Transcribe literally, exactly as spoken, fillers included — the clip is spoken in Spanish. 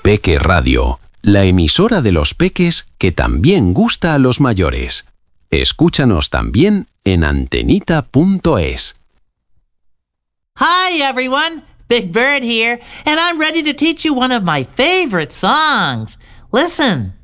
Peque Radio, la emisora de los peques que también gusta a los mayores. Escúchanos también en antenita punto es. Hi everyone, Big Bird here, and I'm ready to teach you one of my favorite songs. Listen.